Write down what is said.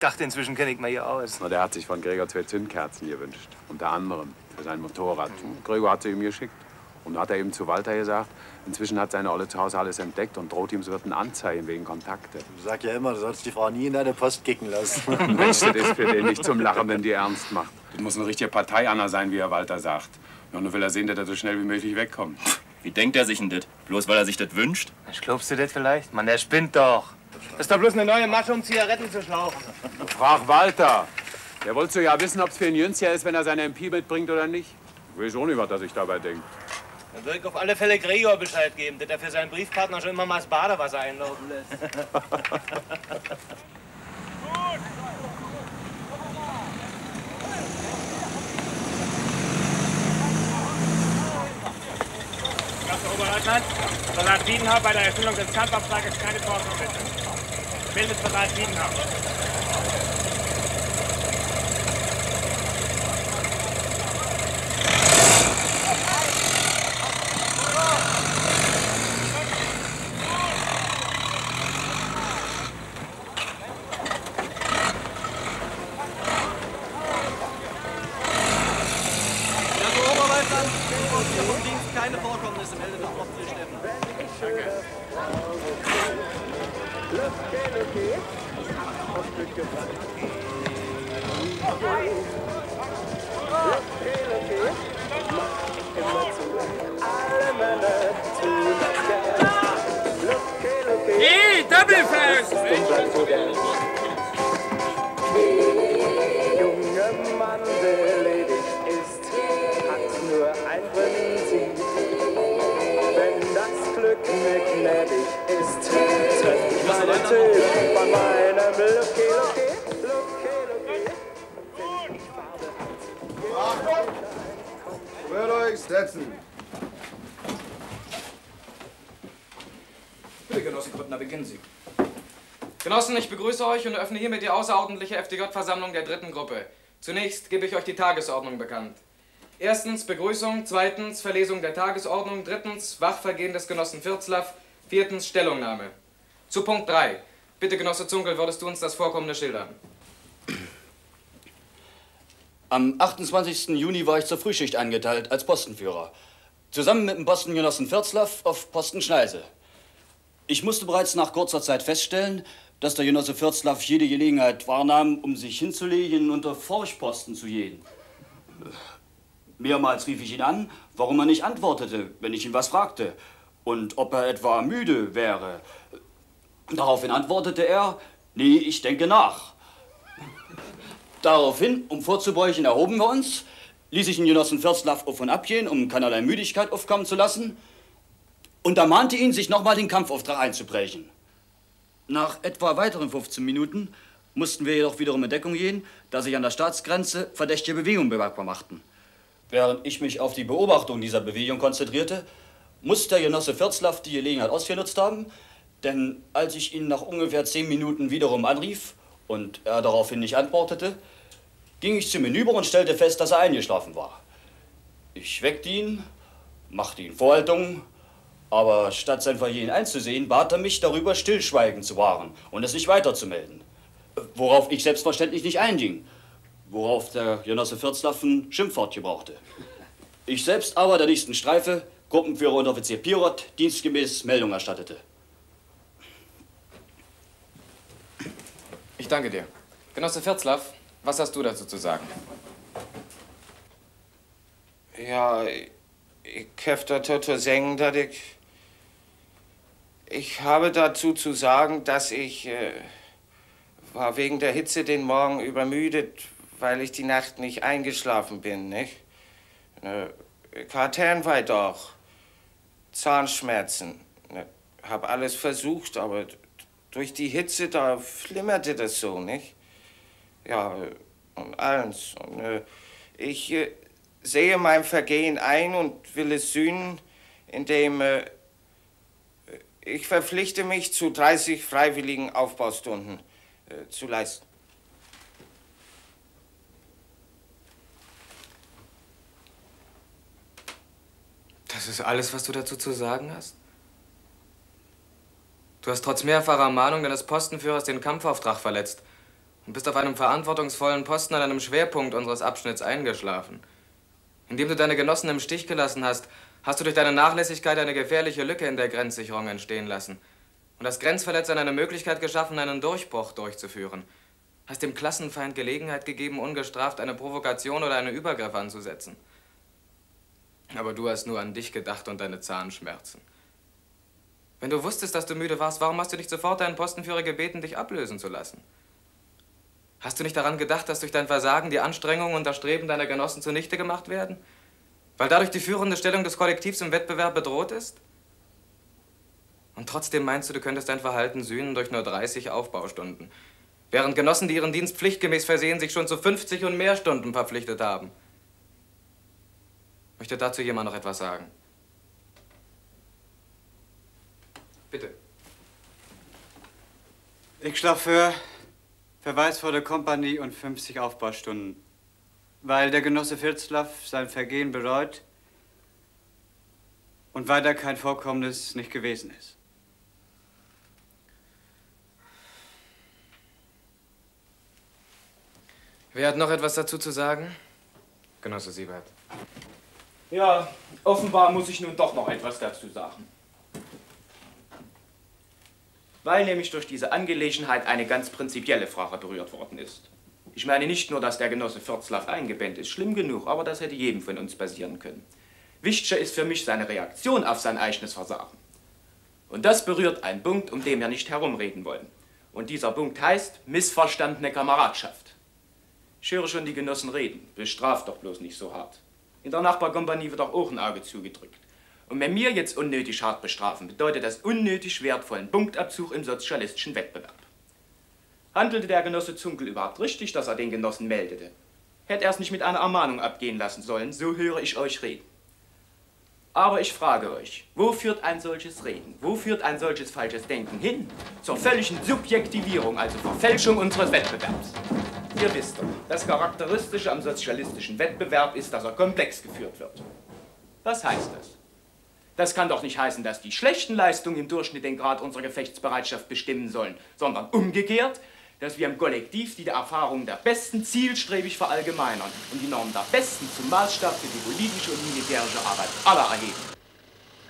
dachte, inzwischen kenne ich mal hier aus. Na, der hat sich von Gregor 2 Zündkerzen gewünscht. Unter anderem für sein Motorrad. Gregor hat sie ihm geschickt. Und da hat er eben zu Walter gesagt, inzwischen hat seine Olle zu Hause alles entdeckt und droht ihm, sie wird ihn anzeigen wegen Kontakte. Du sagst ja immer, du sollst die Frau nie in deine Post kicken lassen. Mensch, das ist für den nicht zum Lachen, wenn die ernst macht. Das muss ein richtiger Parteianner sein, wie er Walter sagt. Nur will er sehen, dass er so schnell wie möglich wegkommt. Wie denkt er sich denn das? Bloß weil er sich das wünscht? Mensch, glaubst du das vielleicht? Mann, der spinnt doch. Das ist doch bloß eine neue Masche, um Zigaretten zu schlauchen. Frag Walter. Der wolltest du ja wissen, ob es für ein Jünzcher ist, wenn er seine MP mitbringt oder nicht. Ich weiß auch nicht, was er sich dabei denkt. Dann würde ich auf alle Fälle Gregor Bescheid geben, dass er für seinen Briefpartner schon immer mal das Badewasser einlaufen lässt. Erster Oberleutnant, Soldat Wiedenhaupt bei der Erfüllung des Kampfauftrages keine Vorkommnisse. Bildet Soldat Wiedenhaupt. Keine Vorkommnisse, melde doch auf zu Steffen. Danke. Hey, Doppelfest! Junge Mann, der ledig ist, hat nur ein Prinzip. Wenn das Glück mir gnädig ist, treff ich meinen Typ von meinem Lucky. Achtung! Rührt euch, setzen! Bitte, Genossen Grüttner, beginnen Sie. Genossen, ich begrüße euch und eröffne hiermit die außerordentliche FDJ-Versammlung der 3. Gruppe. Zunächst gebe ich euch die Tagesordnung bekannt. Erstens Begrüßung, zweitens Verlesung der Tagesordnung, drittens Wachvergehen des Genossen Virzlaff, viertens Stellungnahme. Zu Punkt 3. Bitte, Genosse Zunkel, würdest du uns das Vorkommende schildern? Am 28. Juni war ich zur Frühschicht eingeteilt als Postenführer. Zusammen mit dem Postengenossen Virzlaff auf Posten Schneise. Ich musste bereits nach kurzer Zeit feststellen, dass der Genosse Virzlaff jede Gelegenheit wahrnahm, um sich hinzulegen und auf Forchposten zu gehen. Mehrmals rief ich ihn an, warum er nicht antwortete, wenn ich ihn was fragte. Und ob er etwa müde wäre. Daraufhin antwortete er, nee, ich denke nach. Daraufhin, um vorzubeugen, erhoben wir uns, ließ ich den Genossen Virzlaff auf und ab gehen, um keinerlei Müdigkeit aufkommen zu lassen, und ermahnte ihn, sich nochmal den Kampfauftrag einzubrechen. Nach etwa weiteren 15 Minuten mussten wir jedoch wiederum in Deckung gehen, da sich an der Staatsgrenze verdächtige Bewegungen bemerkbar machten. Während ich mich auf die Beobachtung dieser Bewegung konzentrierte, muss der Genosse Virzlaff die Gelegenheit ausgenutzt haben, denn als ich ihn nach ungefähr 10 Minuten wiederum anrief und er daraufhin nicht antwortete, ging ich zum Hinüber und stellte fest, dass er eingeschlafen war. Ich weckte ihn, machte ihn Vorhaltungen, aber statt sein Vergehen einzusehen, bat er mich, darüber Stillschweigen zu wahren und es nicht weiterzumelden. Worauf ich selbstverständlich nicht einging, worauf der Genosse Virzlaff ein Schimpfwort gebrauchte. Ich selbst aber der nächsten Streife, Gruppenführer Unteroffizier Pirot, dienstgemäß Meldung erstattete. Ich danke dir. Genosse Virzlaff, was hast du dazu zu sagen? Ja, ich habe dazu sagen, dass ich habe dazu zu sagen, dass ich war wegen der Hitze den Morgen übermüdet, weil ich die Nacht nicht eingeschlafen bin, nicht? Karternweit auch. Zahnschmerzen. Hab alles versucht, aber durch die Hitze, da flimmerte das so, nicht? Ja, und alles. Und ich sehe mein Vergehen ein und will es sühnen, indem ich verpflichte mich zu 30 freiwilligen Aufbaustunden zu leisten. Das ist alles, was du dazu zu sagen hast? Du hast trotz mehrfacher Mahnung deines Postenführers den Kampfauftrag verletzt und bist auf einem verantwortungsvollen Posten an einem Schwerpunkt unseres Abschnitts eingeschlafen. Indem du deine Genossen im Stich gelassen hast, hast du durch deine Nachlässigkeit eine gefährliche Lücke in der Grenzsicherung entstehen lassen und als Grenzverletzer eine Möglichkeit geschaffen, einen Durchbruch durchzuführen. Hast dem Klassenfeind Gelegenheit gegeben, ungestraft eine Provokation oder einen Übergriff anzusetzen. Aber du hast nur an dich gedacht und deine Zahnschmerzen. Wenn du wusstest, dass du müde warst, warum hast du nicht sofort deinen Postenführer gebeten, dich ablösen zu lassen? Hast du nicht daran gedacht, dass durch dein Versagen die Anstrengungen und das Streben deiner Genossen zunichte gemacht werden? Weil dadurch die führende Stellung des Kollektivs im Wettbewerb bedroht ist? Und trotzdem meinst du, du könntest dein Verhalten sühnen durch nur 30 Aufbaustunden, während Genossen, die ihren Dienst pflichtgemäß versehen, sich schon zu 50 und mehr Stunden verpflichtet haben. Möchte dazu jemand noch etwas sagen? Bitte. Ich schlage für Verweis vor der Kompanie und 50 Aufbaustunden, weil der Genosse Firtzlaff sein Vergehen bereut und weiter kein Vorkommnis nicht gewesen ist. Wer hat noch etwas dazu zu sagen? Genosse Siebert. Ja, offenbar muss ich nun doch noch etwas dazu sagen. Weil nämlich durch diese Angelegenheit eine ganz prinzipielle Frage berührt worden ist. Ich meine nicht nur, dass der Genosse Firtzlaff eingebennt ist, schlimm genug, aber das hätte jedem von uns passieren können. Wichtiger ist für mich seine Reaktion auf sein eigenes Versagen. Und das berührt einen Punkt, um den wir nicht herumreden wollen. Und dieser Punkt heißt missverstandene Kameradschaft. Ich höre schon die Genossen reden, bestraft doch bloß nicht so hart. In der Nachbarkompanie wird doch auch ein Auge zugedrückt. Und wenn wir jetzt unnötig hart bestrafen, bedeutet das unnötig wertvollen Punktabzug im sozialistischen Wettbewerb. Handelte der Genosse Zunkel überhaupt richtig, dass er den Genossen meldete? Hätte er es nicht mit einer Ermahnung abgehen lassen sollen, so höre ich euch reden. Aber ich frage euch, wo führt ein solches Reden, wo führt ein solches falsches Denken hin? Zur völligen Subjektivierung, also Verfälschung unseres Wettbewerbs. Ihr wisst doch, das Charakteristische am sozialistischen Wettbewerb ist, dass er komplex geführt wird. Was heißt das? Das kann doch nicht heißen, dass die schlechten Leistungen im Durchschnitt den Grad unserer Gefechtsbereitschaft bestimmen sollen, sondern umgekehrt, dass wir im Kollektiv die Erfahrungen der Besten zielstrebig verallgemeinern und die Normen der Besten zum Maßstab für die politische und militärische Arbeit aller erheben.